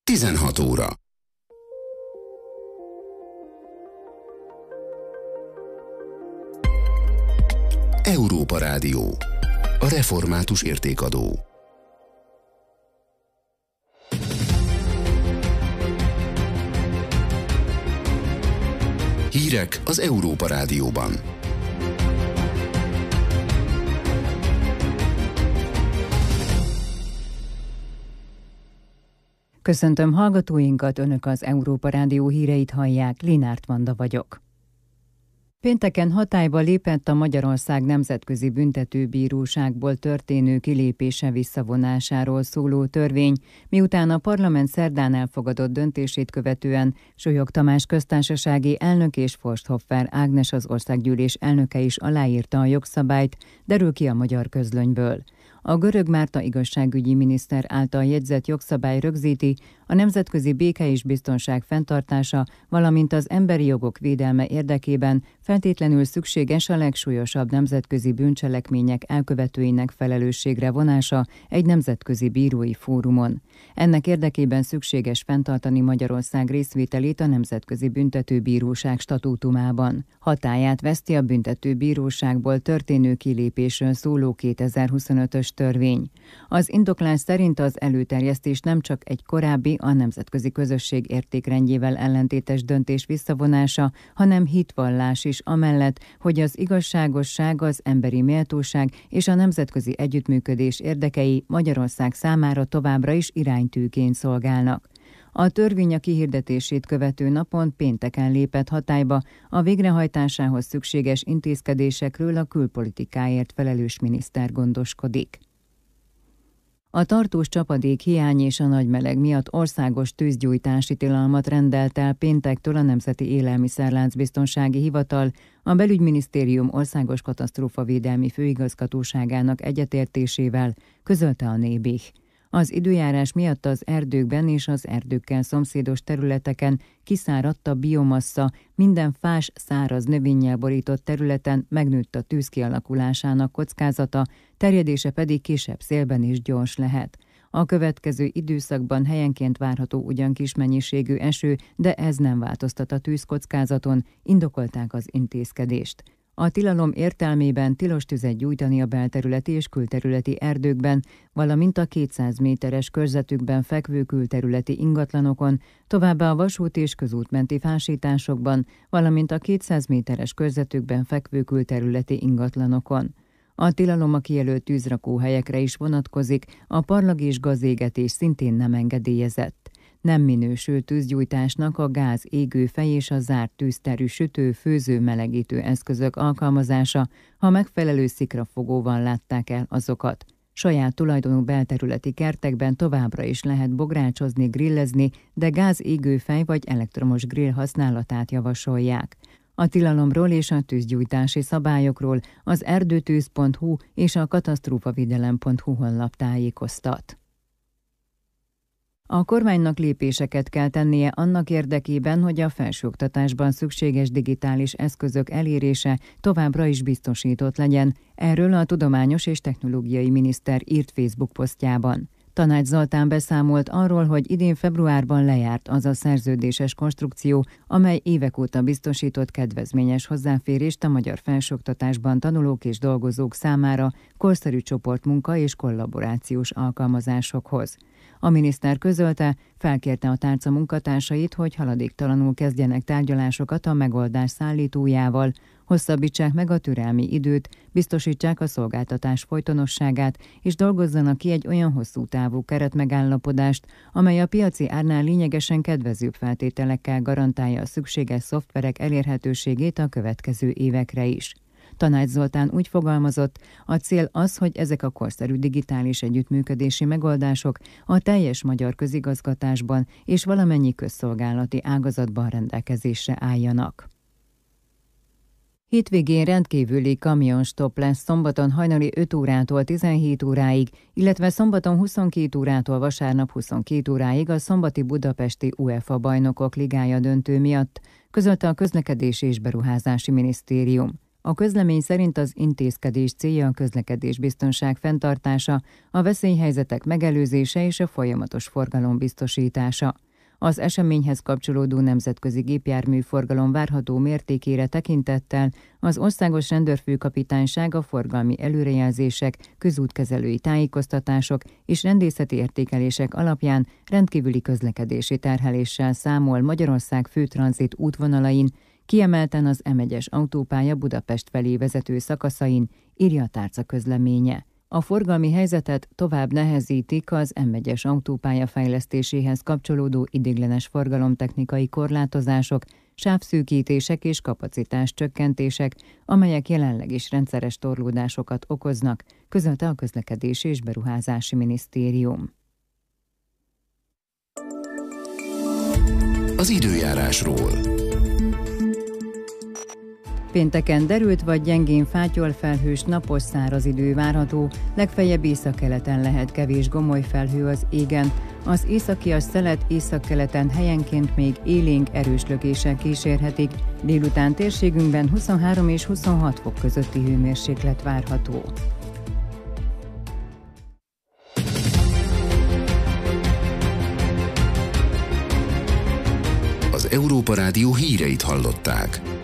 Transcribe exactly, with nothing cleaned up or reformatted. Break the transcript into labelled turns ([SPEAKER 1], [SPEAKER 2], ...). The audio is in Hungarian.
[SPEAKER 1] tizenhat óra. Európa Rádió. A református értékadó. Hírek az Európa Rádióban.
[SPEAKER 2] Köszöntöm hallgatóinkat, Önök az Európa Rádió híreit hallják, Linárt Vanda vagyok. Pénteken hatályba lépett a Magyarország Nemzetközi Büntetőbíróságból történő kilépése visszavonásáról szóló törvény, miután a parlament szerdán elfogadott döntését követően Solyog Tamás köztársasági elnök és Forsthoffer Ágnes az országgyűlés elnöke is aláírta a jogszabályt, derül ki a Magyar Közlönyből. A Görög Márta igazságügyi miniszter által jegyzett jogszabály rögzíti, a nemzetközi béke és biztonság fenntartása, valamint az emberi jogok védelme érdekében feltétlenül szükséges a legsúlyosabb nemzetközi bűncselekmények elkövetőinek felelősségre vonása egy nemzetközi bírói fórumon. Ennek érdekében szükséges fenntartani Magyarország részvételét a Nemzetközi Büntetőbíróság statútumában. Hatályát veszti a Büntetőbíróságból történő kilépésről szóló kétezer-huszonötös törvény. Az indoklás szerint az előterjesztés nem csak egy korábbi, a nemzetközi közösség értékrendjével ellentétes döntés visszavonása, hanem hitvallás is amellett, hogy az igazságosság, az emberi méltóság és a nemzetközi együttműködés érdekei Magyarország számára továbbra is iránytűként szolgálnak. A törvény a kihirdetését követő napon pénteken lépett hatályba, a végrehajtásához szükséges intézkedésekről a külpolitikáért felelős miniszter gondoskodik. A tartós csapadék hiány és a nagy meleg miatt országos tűzgyújtási tilalmat rendelt el péntektől a Nemzeti Élelmiszerláncbiztonsági Hivatal, a Belügyminisztérium Országos Katasztrófavédelmi Főigazgatóságának egyetértésével, közölte a Nébih. Az időjárás miatt az erdőkben és az erdőkkel szomszédos területeken kiszáradt a biomassa, minden fás, száraz növényel borított területen megnőtt a tűz kialakulásának kockázata, terjedése pedig kisebb szélben is gyors lehet. A következő időszakban helyenként várható ugyan kis mennyiségű eső, de ez nem változtat a tűzkockázaton, indokolták az intézkedést. A tilalom értelmében tilos tüzet gyújtani a belterületi és külterületi erdőkben, valamint a kétszáz méteres körzetükben fekvő külterületi ingatlanokon, továbbá a vasút és közútmenti fásításokban, valamint a kétszáz méteres körzetükben fekvő külterületi ingatlanokon. A tilalom a kijelölt tűzrakóhelyekre is vonatkozik, a parlag és gazégetés szintén nem engedélyezett. Nem minősül tűzgyújtásnak a gáz, égőfej és a zárt tűzterű sütő, főző, melegítő eszközök alkalmazása, ha megfelelő szikrafogóval látták el azokat. Saját tulajdonú belterületi kertekben továbbra is lehet bográcsozni, grillezni, de gáz, égőfej vagy elektromos grill használatát javasolják. A tilalomról és a tűzgyújtási szabályokról az erdőtűz pont hu és a katasztrófavédelem pont hu honlap tájékoztat. A kormánynak lépéseket kell tennie annak érdekében, hogy a felsőoktatásban szükséges digitális eszközök elérése továbbra is biztosított legyen. Erről a tudományos és technológiai miniszter írt Facebook posztjában. Tanács Zoltán beszámolt arról, hogy idén februárban lejárt az a szerződéses konstrukció, amely évek óta biztosított kedvezményes hozzáférést a magyar felsőoktatásban tanulók és dolgozók számára korszerű csoportmunka és kollaborációs alkalmazásokhoz. A miniszter közölte, felkérte a tárca munkatársait, hogy haladéktalanul kezdjenek tárgyalásokat a megoldás szállítójával, hosszabbítsák meg a türelmi időt, biztosítsák a szolgáltatás folytonosságát, és dolgozzanak ki egy olyan hosszú távú keretmegállapodást, amely a piaci árnál lényegesen kedvezőbb feltételekkel garantálja a szükséges szoftverek elérhetőségét a következő évekre is. Tanács Zoltán úgy fogalmazott, a cél az, hogy ezek a korszerű digitális együttműködési megoldások a teljes magyar közigazgatásban és valamennyi közszolgálati ágazatban rendelkezésre álljanak. Hétvégén rendkívüli kamionstopp lesz szombaton hajnali öt órától tizenhét óráig, illetve szombaton huszonkét órától vasárnap huszonkét óráig a szombati budapesti UEFA bajnokok ligája döntő miatt, közölte a Közlekedési és Beruházási Minisztérium. A közlemény szerint az intézkedés célja a közlekedésbiztonság fenntartása, a veszélyhelyzetek megelőzése és a folyamatos forgalom biztosítása. Az eseményhez kapcsolódó nemzetközi gépjárműforgalom várható mértékére tekintettel az Országos Rendőrfőkapitányság a forgalmi előrejelzések, közútkezelői tájékoztatások és rendészeti értékelések alapján rendkívüli közlekedési terheléssel számol Magyarország főtranzit útvonalain, kiemelten az em egyes autópálya Budapest felé vezető szakaszain, írja a tárca közleménye. A forgalmi helyzetet tovább nehezítik az em egyes autópálya fejlesztéséhez kapcsolódó ideiglenes forgalomtechnikai korlátozások, sávszűkítések és kapacitás csökkentések, amelyek jelenleg is rendszeres torlódásokat okoznak, közölte a Közlekedési és Beruházási Minisztérium.
[SPEAKER 1] Az időjárásról.
[SPEAKER 2] Pénteken derült vagy gyengén fátyolfelhős, napos száraz idő várható, legfeljebb északkeleten lehet kevés gomolyfelhő az égen. Az északias szelet északkeleten helyenként még élénk erős lökéssel kísérhetik, délután térségünkben huszonhárom és huszonhat fok közötti hőmérséklet várható.
[SPEAKER 1] Az Európa Rádió híreit hallották.